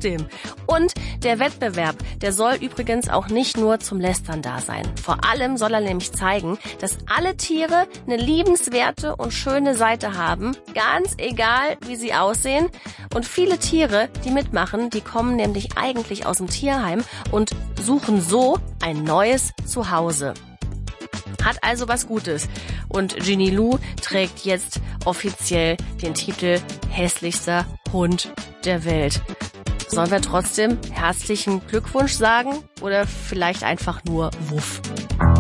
trotzdem. Und der Wettbewerb, der soll übrigens auch nicht nur zum Lästern da sein. Vor allem soll er nämlich zeigen, dass alle Tiere eine liebenswerte und schöne Seite haben, ganz egal, wie sie aussehen. Und viele Tiere, die mitmachen, die kommen nämlich eigentlich aus dem Tierheim und suchen so ein neues Zuhause. Hat also was Gutes. Und Ginny Lou trägt jetzt offiziell den Titel hässlichster Hund der Welt. Sollen wir trotzdem herzlichen Glückwunsch sagen oder vielleicht einfach nur Wuff?